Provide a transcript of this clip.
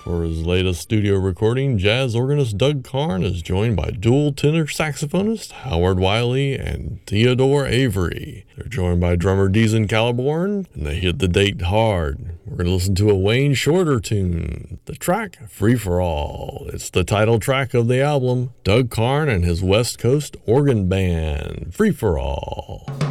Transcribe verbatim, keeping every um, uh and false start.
For his latest studio recording, jazz organist Doug Karn is joined by dual tenor saxophonist Howard Wiley and Theodore Avery. They're joined by drummer Deason Caliborn, and they hit the date hard. We're going to listen to a Wayne Shorter tune, the track Free For All. It's the title track of the album, Doug Karn and his West Coast Organ Band, Free For All.